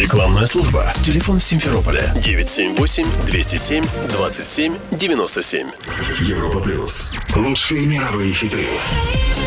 Рекламная служба. Телефон в Симферополе 978-207-27-97. Европа Плюс. Лучшие мировые хиты.